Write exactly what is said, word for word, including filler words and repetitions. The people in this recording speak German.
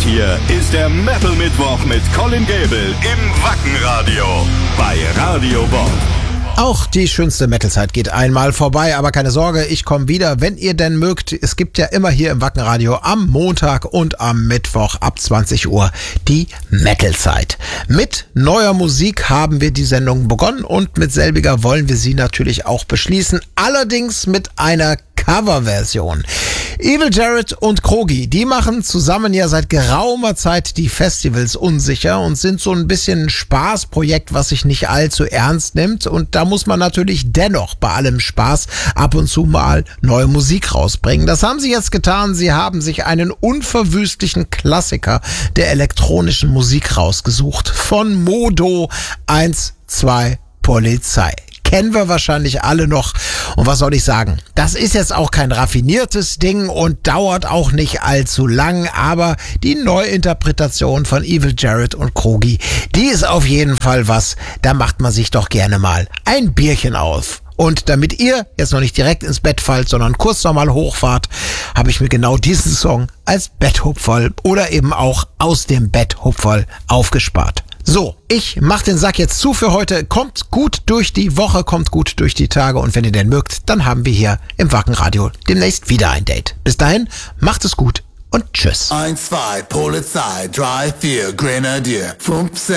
hier ist der Metal Mittwoch mit Colin Gable im Wackenradio bei Radio Bob. Auch die schönste Metalzeit geht einmal vorbei, aber keine Sorge, ich komme wieder, wenn ihr denn mögt. Es gibt ja immer hier im Wackenradio am Montag und am Mittwoch ab zwanzig Uhr die Metalzeit. Mit neuer Musik haben wir die Sendung begonnen und mit selbiger wollen wir sie natürlich auch beschließen, allerdings mit einer Coverversion. Evil Jared und Krogi, die machen zusammen ja seit geraumer Zeit die Festivals unsicher und sind so ein bisschen ein Spaßprojekt, was sich nicht allzu ernst nimmt. Und da muss man natürlich dennoch bei allem Spaß ab und zu mal neue Musik rausbringen. Das haben sie jetzt getan. Sie haben sich einen unverwüstlichen Klassiker der elektronischen Musik rausgesucht. Von Modo eins zwei Polizei. Kennen wir wahrscheinlich alle noch. Und was soll ich sagen? Das ist jetzt auch kein raffiniertes Ding und dauert auch nicht allzu lang, aber die Neuinterpretation von Evil Jared und Krogi, die ist auf jeden Fall was, da macht man sich doch gerne mal ein Bierchen auf. Und damit ihr jetzt noch nicht direkt ins Bett fallt, sondern kurz nochmal hochfahrt, habe ich mir genau diesen Song als Betthupferl oder eben auch aus dem Betthupferl aufgespart. So, ich mach den Sack jetzt zu für heute. Kommt gut durch die Woche, kommt gut durch die Tage und wenn ihr denn mögt, dann haben wir hier im Wackenradio demnächst wieder ein Date. Bis dahin, macht es gut und tschüss. eins, zwei, Polizei, drei, vier, Grenadier, fünf, sechs.